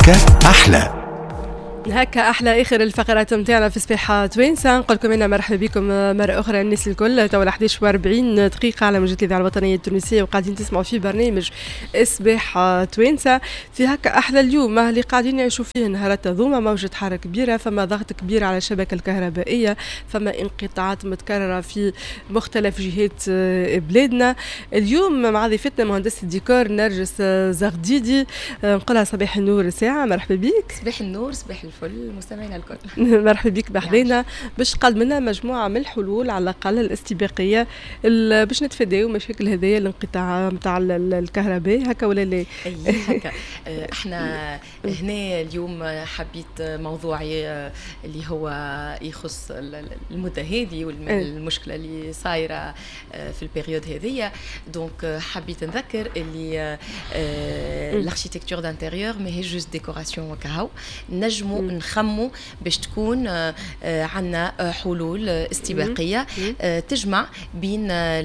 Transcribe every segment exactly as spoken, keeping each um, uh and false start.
هكا أحلى. هكا أحلى آخر الفقرات متاعنا في صباح توينسا. نقول لكم أنا مرحبا بكم مرة أخرى الناس الكل. تو إحداش وأربعين دقيقة على موجة الإذاعة الوطنية التونسية وقاعدين تسمعوا في برنامج صباح توينسا. في هكا أحلى اليوم اللي قاعدين نعيشوا فيه نهارات ضوما، موجة حارة كبيرة، فما ضغط كبير على الشبكة الكهربائية، فما انقطاعات متكررة في مختلف جهات بلادنا. اليوم مع ضيفتنا مهندسة الديكور نرجس زغديدي، نقولها صباح النور ساعة. مرحبا بك. صباح النور، صباح الفل مستمعينا الكل. مرحبا بك بحذينا باش تقدم لنا مجموعه من الحلول على الاقل الاستباقيه باش نتفاداو مشاكل هذيا الانقطاع نتاع الكهرباء. هكا ولا لا؟ اي هكا. احنا هنا اليوم حبيت موضوعي اللي هو يخص المده هذه والمشكله اللي صايره في البيريود هذيا. دونك حبيت نذكر اللي الاركيتكتور دانتيريور ماهيش جوست ديكوراسيون وكهو، نجموا نخموا باش تكون عندنا حلول استباقيه تجمع بين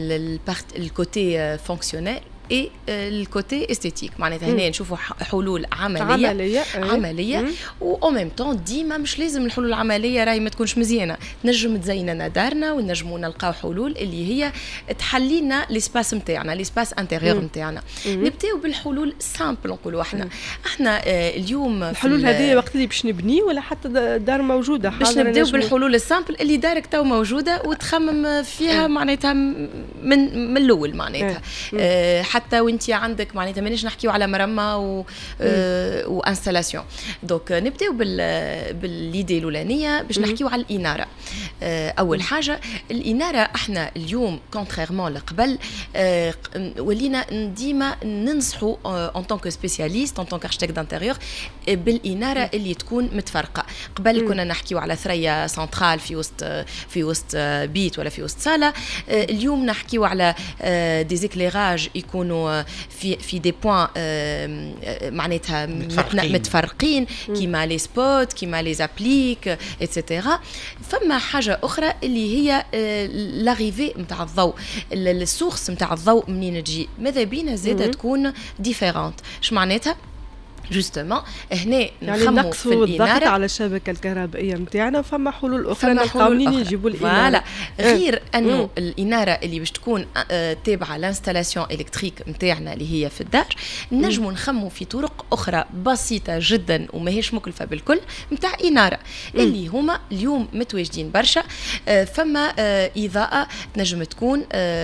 الكوتي فونكسيونيل اي الكوتي استيتيك. معناتها هنا نشوفوا حلول عمليه عمليه, عملية. و او ميم طون ديما مش لازم الحلول العمليه راهي ما تكونش مزيانه، تنجم تزين لنا دارنا ونجموا نلقاو حلول اللي هي تحلي لنا ليسباس نتاعنا، ليسباس انتيريور نتاعنا. نبداو بالحلول سامبل نقولوا احنا احنا اليوم الحلول هذه وقت اللي باش نبني ولا حتى دار موجوده باش نبداو بالحلول السامبل اللي دارك تو موجوده وتخمم فيها معناتها من من الاول معناتها. حتى وانتي عندك معناتها مانيش نحكيو على مرمى و آه وانستالاسيون. دونك نبداو بال بالليدي الاولانيه باش نحكيو على الاناره. آه اول حاجه الاناره، احنا اليوم كونتريرمون لقبل آه ولينا ديما ننصحوا ان طونك سبيسياليست ان طونك اركتيك دانتيريور بالاناره اللي تكون متفرقه. قبل كنا نحكيو على ثريا سنترال في وسط في وسط بيت ولا في وسط صاله. آه اليوم نحكيو على آه ديزيكليراج يكونوا في في دي بوين معناتها متفرقين, متفرقين كيما لي سبوت كيما لي زابليك ايتترا. فما حاجه اخرى اللي هي لاريفي نتاع الضوء، السورس نتاع الضوء منين تجي، ماذا بينا زاده تكون ديفيرونت. اش معناتها جوستومون هنا يعني نقصوا الضغط على الشبكه الكهربائيه نتاعنا. فما حلول اخرى نلقاو منين يجيبوا الاناره. غير انه الاناره اللي باش تكون تابعه لانستالاسيون الكتريك نتاعنا اللي هي في الدار، نجموا نخموا في طرق اخرى بسيطه جدا وماهيش مكلفه بالكل نتاع اناره اللي هما اليوم متواجدين برشا. فما اضاءه تنجم تكون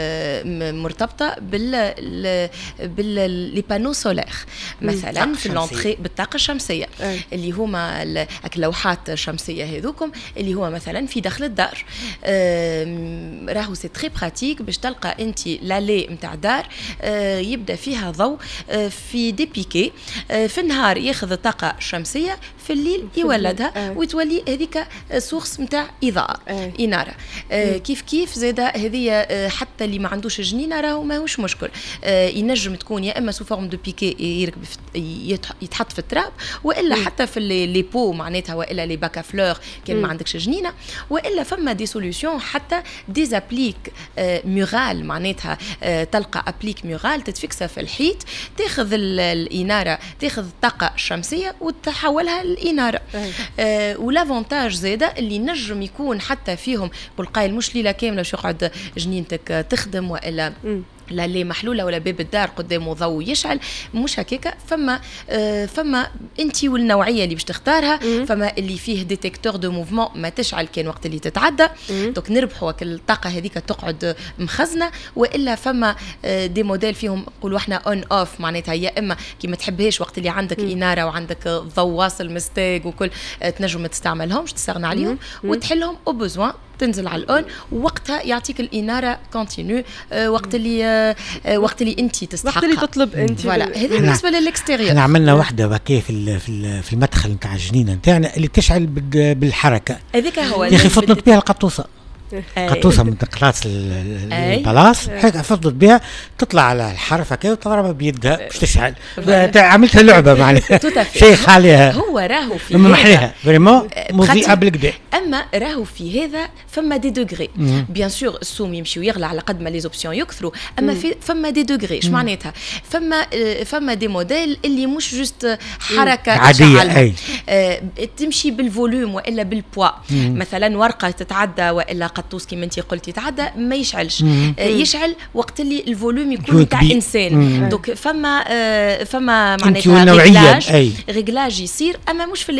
مرتبطه بال بال بانو سولير مثلا في بالطاقة الشمسية أي. اللي هما اللوحات الشمسية هذوكم اللي هو مثلا في داخل الدار. راهو سي تري براتيك باش تلقى انت لالي نتاع دار يبدا فيها ضوء في دي بيكي، في النهار ياخذ الطاقة الشمسية، في الليل يولدها وتولي هذيك سورس نتاع إضاءة أي. إنارة. كيف كيف زاده هذه حتى اللي ما عندوش جنينة راهو ماهوش مشكل، ينجم تكون يا اما سو فورم دو بيكي يركب يتحط في التراب، والا مم. حتى في لي بو معناتها، والا لي باكا فلور كان مم. ما عندكش جنينه، والا فما دي سوليوشن حتى دي زابليك آه مورال معناتها آه تلقى ابليك مورال تتفكسها في الحيط، تاخذ الاناره تاخذ الطاقه الشمسيه وتحولها للاناره. آه ولافونتاج زاده اللي نجم يكون حتى فيهم كل قايل مش ليله كامله باش يقعد جنينتك تخدم والا مم. لا لي محلوله ولا باب الدار قدامه ضوء يشعل، مش هكاكا. فما آه فما انت والنوعيه اللي باش تختارها. مم. فما اللي فيه ديتيكتور دو موفمون ما تشعل كان وقت اللي تتعدى، دونك نربحوا الطاقه هذيك تقعد مخزنه، والا فما آه دي موديل فيهم نقولوا احنا اون اوف معناتها يا اما كي ما تحبهاش وقت اللي عندك مم. اناره وعندك ضوء واصل مستاق وكل آه تنجم ما تستعملهمش تستغنى عليهم وتحلهم او بوزوان تنزل على الأون، ووقتها يعطيك الإنارة كونتينيو آه وقت اللي آه وقت اللي أنت تستحق، وقت اللي تطلب أنت. فوالا هذه بالنسبة للإكستيريور. احنا عملنا واحدة بكيه في في المدخل نتاع الجنينة نتاعنا اللي تشعل بالحركة. هذيك هو يا أخي فطنت بها القطوسة. قطوسه من قلاص البلاص هيك فضت بها تطلع على الحرف هكا وتضربها بيدها باش تشعل. عملتها لعبه معناها شيء خاليها. هو راهو في هذا محليها فريمون مضيئه بالكدا. اما راهو في هذا فما دي دوغري بيان سور السوم يمشي ويغلى على قد ما لي زوبسيون يكثروا اما في فما دي دوغري اش معناتها فما فما دي موديل اللي مش جوست حركه عاديه أي. آه تمشي بالفوليوم والا بالبوا مثلا ورقه تتعدى والا قطوس كيما انت قلتي تعدى ما يشعلش آه يشعل وقت اللي الفوليوم يكون تاع انسان دوك فما آه فما معناتها ريغلاج ريغلاج يصير اما مش في